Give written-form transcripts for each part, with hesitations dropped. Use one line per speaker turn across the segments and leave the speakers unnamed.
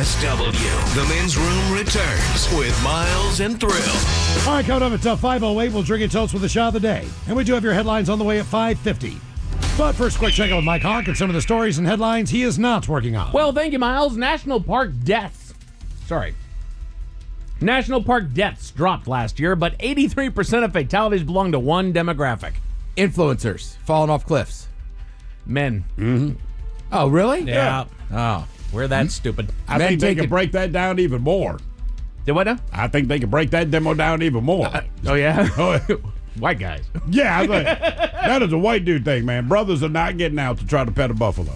KSW. The men's room returns with Miles and Thrill.
All right, coming up at 5:08, we'll drink a toast with the shot of the day. And we do have your headlines on the way at 5:50. But first, quick check out with Mike Hawk and some of the stories and headlines he is not working on.
Well, thank you, Miles. National park deaths dropped last year, but 83% of fatalities belong to one demographic.
Influencers falling off cliffs.
Men.
Mm-hmm. Oh, really?
Yeah.
Oh.
We're that stupid.
I think they could break that down even more.
Did what now?
I think they could break that demo down even more.
Oh, yeah? White guys.
Yeah, I think that is a white dude thing, man. Brothers are not getting out to try to pet a buffalo.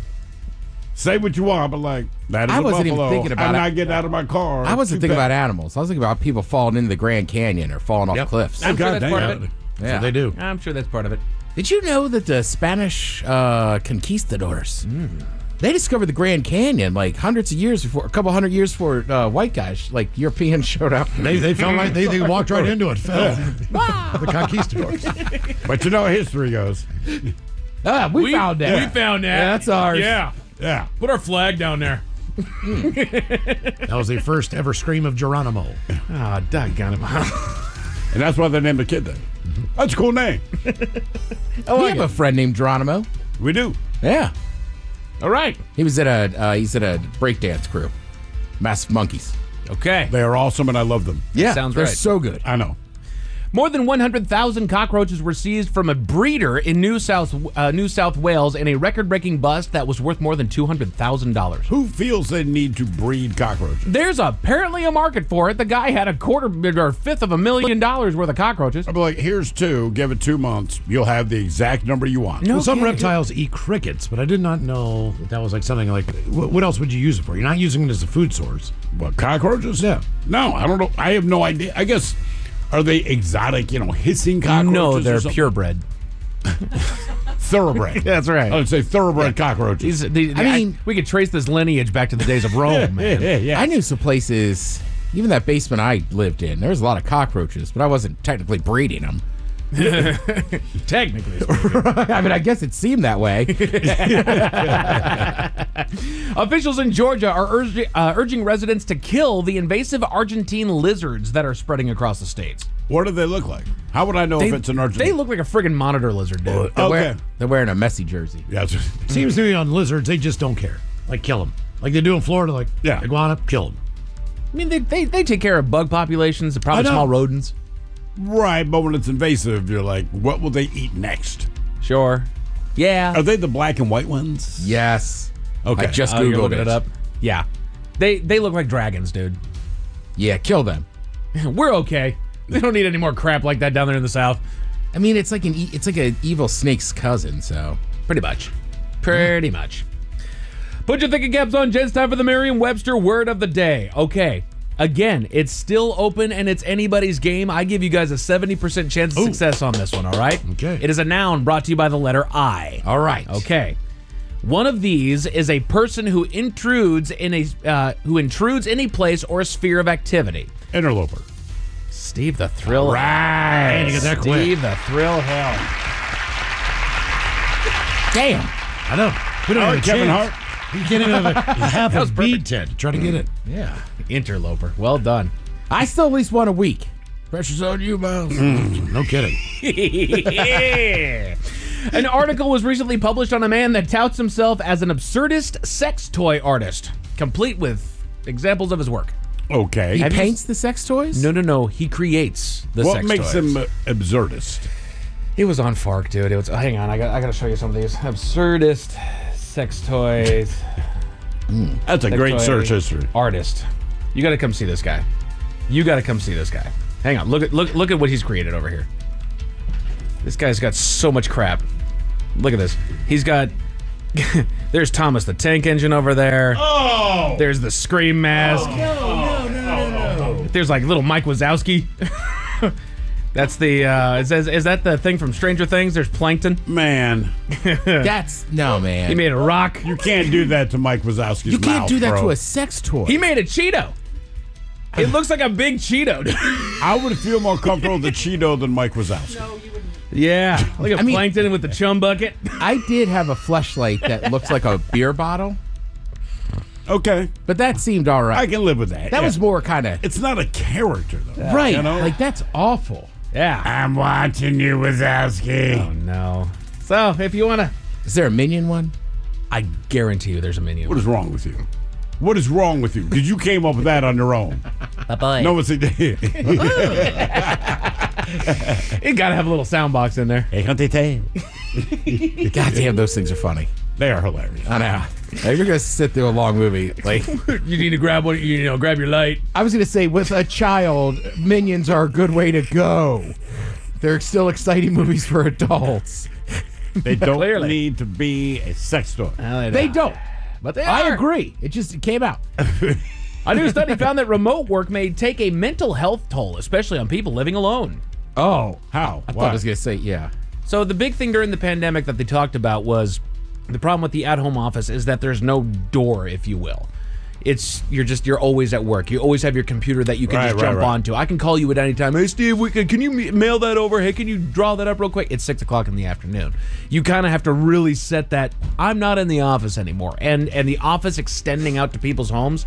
Say what you want, but like, that is
I
a
wasn't
buffalo.
even thinking about
I'm
it.
not getting out of my car.
I wasn't thinking about animals. I was thinking about people falling into the Grand Canyon or falling off cliffs.
I'm sure that's part of it.
Yeah.
So they do.
I'm sure that's part of it.
Did you know that the Spanish conquistadors, they discovered the Grand Canyon like hundreds of years before, a couple hundred years before white guys, like Europeans, showed up?
They fell right. They walked right into it. Fell. The conquistadors.
But you know how history goes.
We found that.
We found that.
Yeah, that's ours.
Yeah.
Put our flag down there.
That was the first ever scream of Geronimo.
Oh, doggone it.
And that's why they named the kid that. That's a cool name.
We have a friend named Geronimo.
We do.
Yeah.
All right.
He's at a breakdance crew. Massive Monkeys.
Okay.
They are awesome, and I love them.
Yeah.
Sounds
they're
right.
so good.
I know.
More than 100,000 cockroaches were seized from a breeder in New South Wales in a record-breaking bust that was worth more than $200,000.
Who feels they need to breed cockroaches?
There's apparently a market for it. The guy had a fifth of $1 million worth of cockroaches.
I'd be like, here's 2. Give it 2 months. You'll have the exact number you want.
Well, some reptiles eat crickets, but I did not know that was like something like. What else would you use it for? You're not using it as a food source.
What, cockroaches?
Yeah.
No, I don't know. I have no idea. I guess, are they exotic, hissing cockroaches?
No,
or
they're
something?
purebred.
Thoroughbred.
That's right.
I would say thoroughbred cockroaches.
We could trace this lineage back to the days of Rome, man.
Yeah.
I knew some places, even that basement I lived in, there was a lot of cockroaches, but I wasn't technically breeding them.
Technically.
I mean, I guess it seemed that way.
Officials in Georgia are urging residents to kill the invasive Argentine lizards that are spreading across the states.
What do they look like? How would I know if it's an Argentine?
They look like a friggin' monitor lizard, dude.
They're wearing a messy jersey.
Yeah,
Seems to me on lizards, they just don't care. Like, kill them. Like they do in Florida, like, iguana, kill them.
I mean, they take care of bug populations, probably small rodents.
Right, but when it's invasive, you're like, what will they eat next?
Sure. Yeah.
Are they the black and white ones?
Yes.
Okay.
I just
you're
Googled
looking
it.
it up. Yeah. They look like dragons, dude.
Yeah, kill them.
We're okay. They don't need any more crap like that down there in the South.
I mean, it's like an evil snake's cousin, so.
Pretty much. Pretty much. Put your thinking caps on, Jen. It's time for the Merriam-Webster word of the day. Okay. Again, it's still open and it's anybody's game. I give you guys a 70% chance of success on this one, all right?
Okay.
It is a noun brought to you by the letter I.
All right.
Okay. One of these is a person who intrudes in a place or a sphere of activity.
Interloper.
Steve the Thrill.
Right. You get that quick.
Steve the Thrill Hell.
Damn.
I know. We don't have a
Kevin
chance.
Hart.
You can't even have half a beat, Ted. Try to get it.
Yeah. Interloper. Well done.
I still at least won a week. Pressure's on you, Miles.
No kidding.
Yeah. An article was recently published on a man that touts himself as an absurdist sex toy artist, complete with examples of his work.
Okay.
He paints the sex toys?
No. He creates the
What
sex
makes
toys.
him absurdist?
It was on Fark, dude. It was. Hang on, I got to show you some of these absurdist sex toys.
That's a
Sex
great
toy
search history.
Artist. You got to come see this guy. Hang on. Look at what he's created over here. This guy's got so much crap. Look at this. He's got. There's Thomas the Tank Engine over there.
Oh!
There's the Scream mask.
No.
There's like little Mike Wazowski. That's the. Is that the thing from Stranger Things? There's Plankton.
Man.
Man.
He made a rock.
You can't do that to Mike Wazowski's mouth,
You can't do that
bro.
to a sex toy.
He made a Cheeto. It looks like a big Cheeto.
I would feel more comfortable with the Cheeto than Mike Wazowski.
Yeah. Look at Plankton with the chum bucket.
I did have a fleshlight that looks like a beer bottle.
Okay.
But that seemed all right.
I can live with that.
That
yeah.
was more kind of
It's not a character, though.
right.
You know?
Like that's awful.
Yeah.
I'm watching you, Wazowski.
Oh, no. So, if you want to,
Is there a Minion one?
I guarantee you there's a menu.
What is wrong with you? What is wrong with you? Because you came up with that on your own.
Bye-bye.
No one said
You got to have a little sound box in there.
Hey,
God damn, those things are funny.
They are hilarious.
I know. If you're gonna sit through a long movie, like
You need to grab one, grab your light.
I was gonna say, with a child, Minions are a good way to go. They're still exciting movies for adults.
They don't
Clearly.
need to be a sex toy.
They don't.
But they
I
are.
agree. It came out.
A new study found that remote work may take a mental health toll, especially on people living alone.
Oh,
How?
I thought I was gonna say yeah.
So the big thing during the pandemic that they talked about was the problem with the at-home office is that there's no door, if you will. You're always at work. You always have your computer that you can just jump onto. I can call you at any time. Hey, Steve, can you mail that over? Hey, can you draw that up real quick? It's 6 o'clock in the afternoon. You kind of have to really set that. I'm not in the office anymore, and the office extending out to people's homes.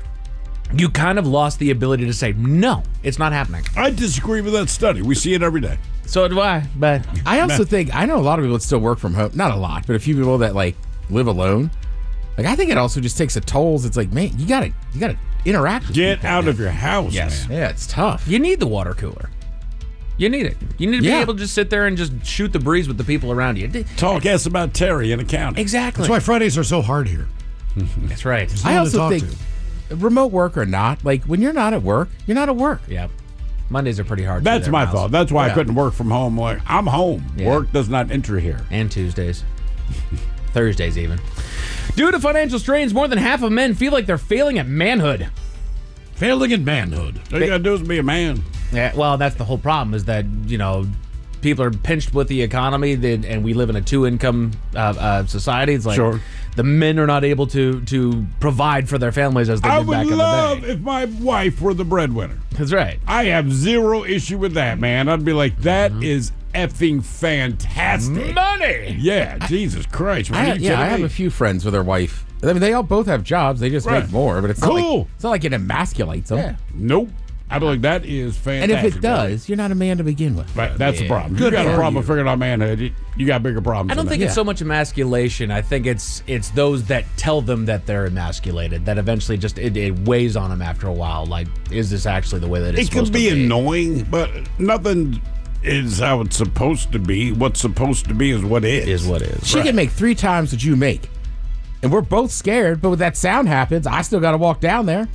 You kind of lost the ability to say no. It's not happening.
I disagree with that study. We see it every day.
So do I. But
I also think I know a lot of people that still work from home. Not a lot, but a few people that like live alone. Like I think it also just takes a toll. It's like, man, you gotta interact with
Get
people,
out
man.
of your house,
Yes.
man.
Yeah, it's tough.
you need the water cooler. You need it. You need to be
Yeah.
able to just sit there and just shoot the breeze with the people around you.
Talk ass about Terry in accounting.
Exactly.
That's why Fridays are so hard here.
That's right.
There's
I
no one to
also
talk
think remote work or not, like when you're not at work, you're not at work.
Yeah. Mondays are pretty hard.
That's my thought. That's why I couldn't work from home. Like, I'm home.
Yeah.
Work does not enter here.
And Tuesdays. Thursdays even. Due to financial strains, more than half of men feel like they're failing at manhood.
Failing in manhood.
All you got to do is be a man.
Yeah, well, that's the whole problem is that, people are pinched with the economy and we live in a two-income society. It's like
Sure.
the men are not able to provide for their families as they
I
did back
would
in the
love
day.
if my wife were the breadwinner.
That's right.
I have zero issue with that, man. I'd be like, that
Mm-hmm.
is effing fantastic.
Money!
Yeah, Jesus Christ. Man,
I
are you kidding
have
me?
a few friends with their wife. I mean, they all both have jobs. They just
Right.
make more, but it's
Cool.
not like it emasculates them.
Nope. I'd be like, that is
And
fantastic.
if it does, you're not a man to begin with.
Right, that's the problem.
Good
You got a
for
problem
you.
with figuring out manhood. You got bigger problems.
I don't
than
think
that.
it's so much emasculation. I think it's those that tell them that they're emasculated that eventually just it weighs on them after a while. Like, is this actually the way that it's
It can
supposed
be
to be?
annoying, but nothing is how it's supposed to be. What's supposed to be is what is.
Is what is.
She can make 3 times what you make. And we're both scared, but when that sound happens, I still got to walk down there.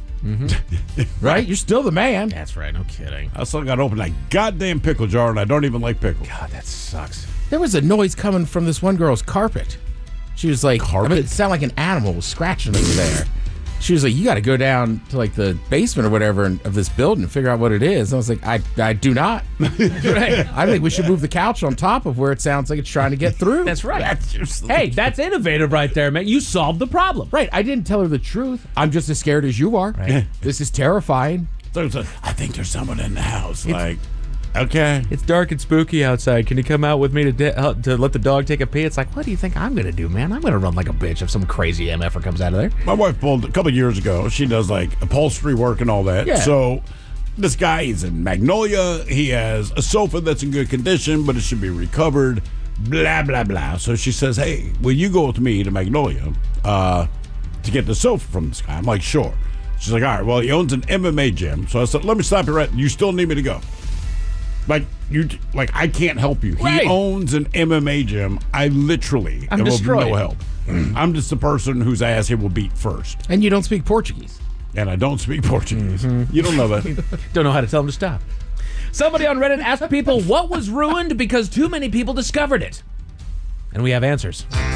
Right? You're still the man.
That's right. No kidding.
I still got to open that goddamn pickle jar, and I don't even like pickles.
God, that sucks.
There was a noise coming from this one girl's carpet. She was like,
Carpet?
it sounded like an animal was scratching over there. She was like, you got to go down to like the basement or whatever of this building and figure out what it is. And I was like, I do not.
Right.
I think we should move the couch on top of where it sounds like it's trying to get through.
That's right. Hey, that's innovative right there, man. You solved the problem.
Right. I didn't tell her the truth. I'm just as scared as you are.
Right.
This is terrifying.
I think there's someone in the house. Like, okay.
It's dark and spooky outside. Can you come out with me to let the dog take a pee? It's like, what do you think I'm going to do, man? I'm going to run like a bitch if some crazy MFer comes out of there.
My wife pulled a couple of years ago. She does like upholstery work and all that.
Yeah.
So this guy, he's in Magnolia. He has a sofa that's in good condition, but it should be recovered. Blah, blah, blah. So she says, hey, will you go with me to Magnolia to get the sofa from this guy? I'm like, sure. She's like, all right, well, he owns an MMA gym. So I said, let me stop you right. You still need me to go? Like, I can't help you.
Right.
He owns an MMA gym. I literally
I'm
am of
destroyed.
no help. I'm just the person whose ass he will beat first.
And you don't speak Portuguese.
And I don't speak Portuguese. You don't know that.
Don't know how to tell them to stop. Somebody on Reddit asked people what was ruined because too many people discovered it. And we have answers.